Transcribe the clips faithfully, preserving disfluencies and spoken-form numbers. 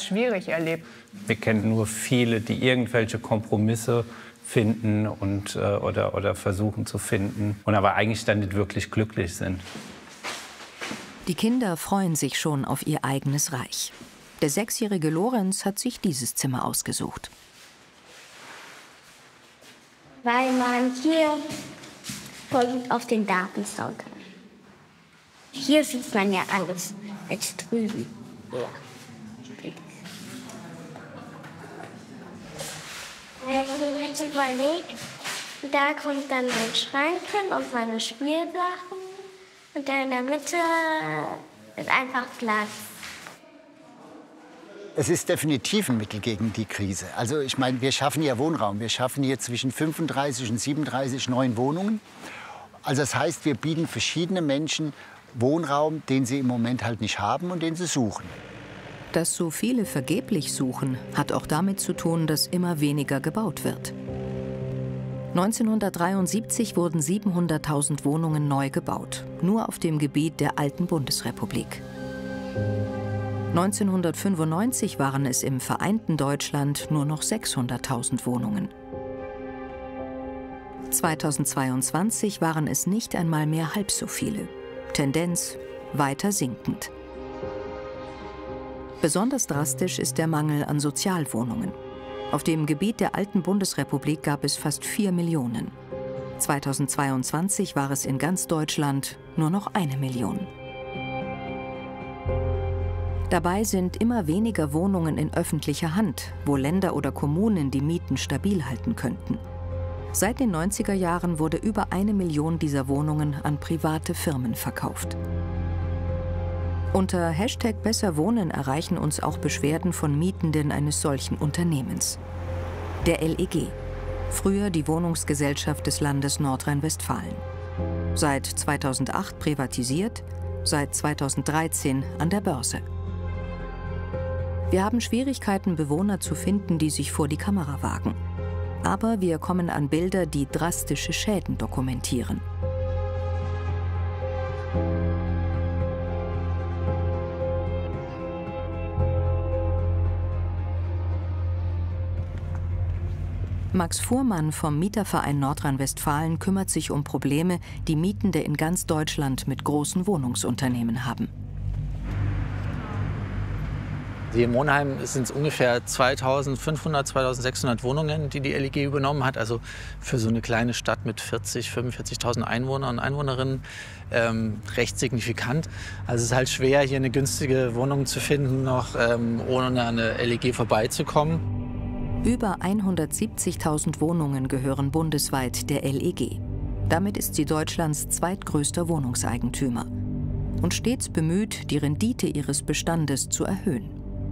als schwierig erlebt. Wir kennen nur viele, die irgendwelche Kompromisse finden und, äh, oder, oder versuchen zu finden und aber eigentlich dann nicht wirklich glücklich sind. Die Kinder freuen sich schon auf ihr eigenes Reich. Der sechsjährige Lorenz hat sich dieses Zimmer ausgesucht. Weil man hier voll gut auf den Daten schauen kann. Hier sieht man ja alles als drüben. Ja. Wenn ich jetzt überlege, da kommt dann mein Schrank hin und meine Spielsachen. Und dann in der Mitte ist einfach Platz. Es ist definitiv ein Mittel gegen die Krise. Also ich meine, wir schaffen ja Wohnraum. Wir schaffen hier zwischen fünfunddreißig und siebenunddreißig neuen Wohnungen. Also das heißt, wir bieten verschiedene Menschen Wohnraum, den sie im Moment halt nicht haben und den sie suchen. Dass so viele vergeblich suchen, hat auch damit zu tun, dass immer weniger gebaut wird. neunzehnhundertdreiundsiebzig wurden siebenhunderttausend Wohnungen neu gebaut, nur auf dem Gebiet der alten Bundesrepublik. neunzehnhundertfünfundneunzig waren es im vereinten Deutschland nur noch sechshunderttausend Wohnungen. zweitausendzweiundzwanzig waren es nicht einmal mehr halb so viele. Tendenz weiter sinkend. Besonders drastisch ist der Mangel an Sozialwohnungen. Auf dem Gebiet der alten Bundesrepublik gab es fast vier Millionen. zweitausendzweiundzwanzig war es in ganz Deutschland nur noch eine Million. Dabei sind immer weniger Wohnungen in öffentlicher Hand, wo Länder oder Kommunen die Mieten stabil halten könnten. Seit den neunziger Jahren wurde über eine Million dieser Wohnungen an private Firmen verkauft. Unter Hashtag Besser Wohnen erreichen uns auch Beschwerden von Mietenden eines solchen Unternehmens. Der L E G, früher die Wohnungsgesellschaft des Landes Nordrhein-Westfalen. Seit zweitausendacht privatisiert, seit zweitausenddreizehn an der Börse. Wir haben Schwierigkeiten, Bewohner zu finden, die sich vor die Kamera wagen. Aber wir kommen an Bilder, die drastische Schäden dokumentieren. Max Fuhrmann vom Mieterverein Nordrhein-Westfalen kümmert sich um Probleme, die Mietende in ganz Deutschland mit großen Wohnungsunternehmen haben. Hier in Monheim sind es ungefähr zweitausendfünfhundert, zweitausendsechshundert Wohnungen, die die L E G übernommen hat. Also für so eine kleine Stadt mit vierzig, fünfundvierzigtausend Einwohnern und Einwohnerinnen ähm, recht signifikant. Also es ist halt schwer, hier eine günstige Wohnung zu finden, noch ähm, ohne an der L E G vorbeizukommen. Über hundertsiebzigtausend Wohnungen gehören bundesweit der L E G. Damit ist sie Deutschlands zweitgrößter Wohnungseigentümer und stets bemüht, die Rendite ihres Bestandes zu erhöhen.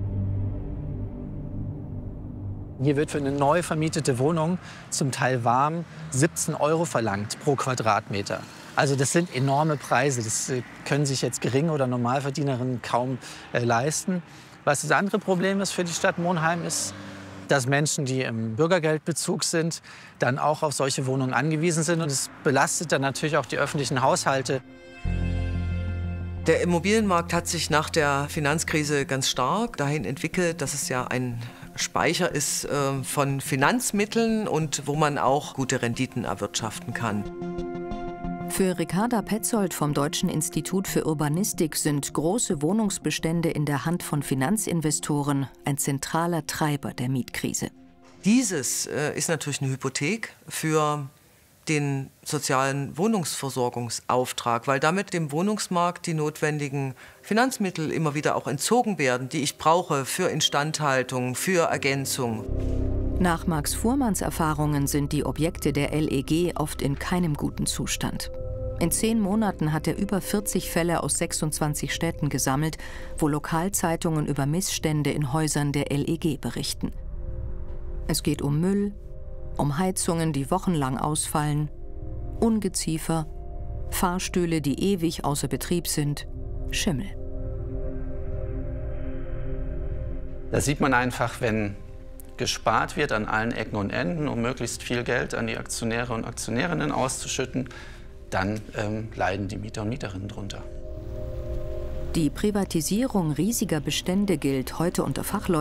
Hier wird für eine neu vermietete Wohnung, zum Teil warm, siebzehn Euro verlangt pro Quadratmeter. Also das sind enorme Preise, das können sich jetzt Gering- oder Normalverdienerinnen kaum äh, leisten. Was das andere Problem ist für die Stadt Monheim ist, dass Menschen, die im Bürgergeldbezug sind, dann auch auf solche Wohnungen angewiesen sind. Und es belastet dann natürlich auch die öffentlichen Haushalte. Der Immobilienmarkt hat sich nach der Finanzkrise ganz stark dahin entwickelt, dass es ja ein Speicher ist äh, von Finanzmitteln und wo man auch gute Renditen erwirtschaften kann. Für Ricarda Petzold vom Deutschen Institut für Urbanistik sind große Wohnungsbestände in der Hand von Finanzinvestoren ein zentraler Treiber der Mietkrise. Dieses äh, ist natürlich eine Hypothek für den sozialen Wohnungsversorgungsauftrag, weil damit dem Wohnungsmarkt die notwendigen Finanzmittel immer wieder auch entzogen werden, die ich brauche für Instandhaltung, für Ergänzung. Nach Max Fuhrmanns Erfahrungen sind die Objekte der L E G oft in keinem guten Zustand. In zehn Monaten hat er über vierzig Fälle aus sechsundzwanzig Städten gesammelt, wo Lokalzeitungen über Missstände in Häusern der L E G berichten. Es geht um Müll, um Heizungen, die wochenlang ausfallen, Ungeziefer, Fahrstühle, die ewig außer Betrieb sind, Schimmel. Da sieht man einfach, wenn gespart wird an allen Ecken und Enden, um möglichst viel Geld an die Aktionäre und Aktionärinnen auszuschütten, dann ähm, leiden die Mieter und Mieterinnen drunter. Die Privatisierung riesiger Bestände gilt heute unter Fachleuten